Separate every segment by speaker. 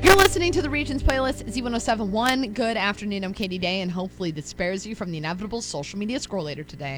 Speaker 1: You're listening to the Regions Playlist, Z1071. Good afternoon, I'm Katie Day, and hopefully this spares you from the inevitable social media scroll later today.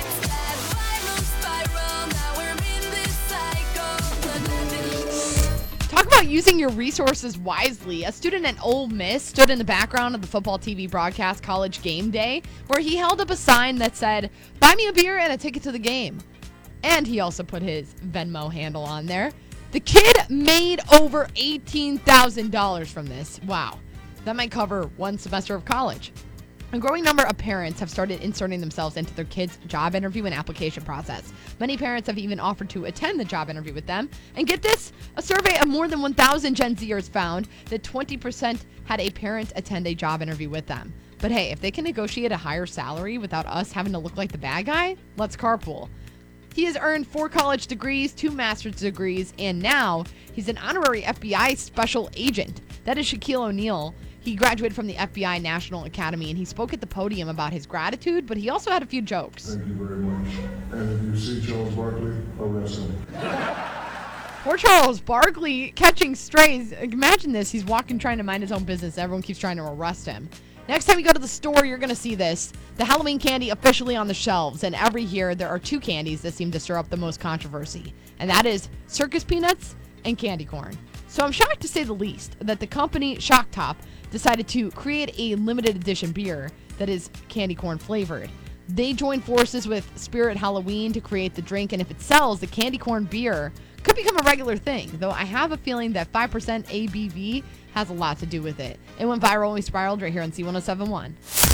Speaker 1: Talk about using your resources wisely. A student at Ole Miss stood in the background of the football TV broadcast College Game Day, where he held up a sign that said, "Buy me a beer and a ticket to the game." And he also put his Venmo handle on there. The kid made over $18,000 from this. Wow. That might cover one semester of college. A growing number of parents have started inserting themselves into their kids' job interview and application process. Many parents have even offered to attend the job interview with them. And get this, a survey of more than 1,000 Gen Zers found that 20% had a parent attend a job interview with them. But hey, if they can negotiate a higher salary without us having to look like the bad guy, let's carpool. He has earned 4 college degrees, 2 master's degrees, and now he's an honorary FBI special agent. That is Shaquille O'Neal. He graduated from the FBI National Academy, and he spoke at the podium about his gratitude, but he also had a few jokes.
Speaker 2: Thank you very much. And if you see Charles Barkley, arrest him.
Speaker 1: Poor Charles Barkley catching strays. Imagine this. He's walking trying to mind his own business. Everyone keeps trying to arrest him. Next time you go to the store, you're going to see this. The Halloween candy officially on the shelves. And every year, there are 2 candies that seem to stir up the most controversy. And that is circus peanuts and candy corn. So I'm shocked, to say the least, that the company Shock Top decided to create a limited edition beer that is candy corn flavored. They joined forces with Spirit Halloween to create the drink. And if it sells, the candy corn beer could become a regular thing, though I have a feeling that 5% ABV has a lot to do with it. It went viral and we spiraled right here on C1071.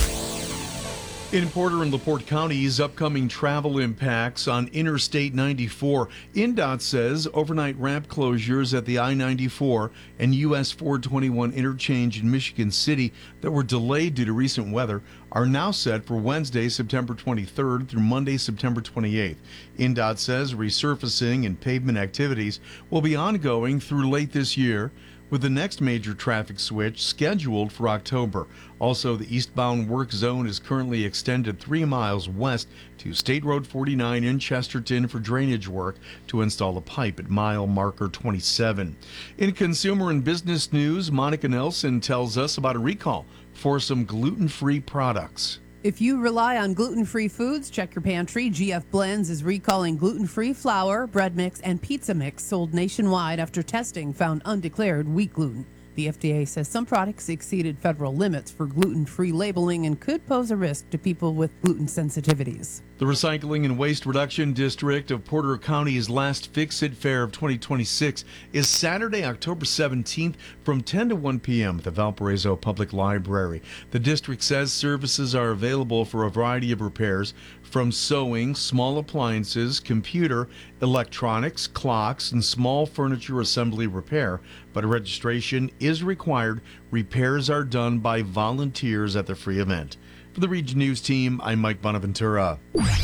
Speaker 3: In Porter and LaPorte counties, upcoming travel impacts on Interstate 94. INDOT says overnight ramp closures at the I-94 and US 421 interchange in Michigan City that were delayed due to recent weather are now set for Wednesday, September 23rd through Monday, September 28th. INDOT says resurfacing and pavement activities will be ongoing through late this year, with the next major traffic switch scheduled for October. Also, the eastbound work zone is currently extended 3 miles west to State Road 49 in Chesterton for drainage work to install a pipe at mile marker 27. In consumer and business news, Monica Nelson tells us about a recall for some gluten-free products.
Speaker 4: If you rely on gluten-free foods, check your pantry. GF Blends is recalling gluten-free flour, bread mix, and pizza mix sold nationwide after testing found undeclared wheat gluten. The FDA says some products exceeded federal limits for gluten-free labeling and could pose a risk to people with gluten sensitivities.
Speaker 3: The Recycling and Waste Reduction District of Porter County's last Fix-It Fair of 2026 is Saturday, October 17th from 10 to 1 p.m. at the Valparaiso Public Library. The district says services are available for a variety of repairs, from sewing, small appliances, computer, electronics, clocks, and small furniture assembly repair, but registration is required. Repairs are done by volunteers at the free event. For the Region News team, I'm Mike Bonaventura.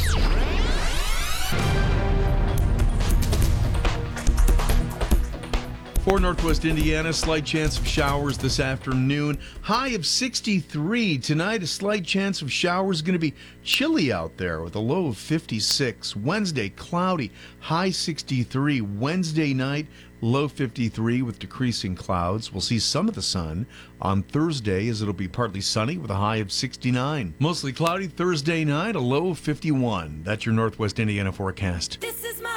Speaker 3: For Northwest Indiana, slight chance of showers this afternoon. High of 63. Tonight, a slight chance of showers. Going to be chilly out there with a low of 56. Wednesday, cloudy. High 63. Wednesday night, low 53 with decreasing clouds. We'll see some of the sun on Thursday as it'll be partly sunny with a high of 69. Mostly cloudy Thursday night, a low of 51. That's your Northwest Indiana forecast.
Speaker 5: This is my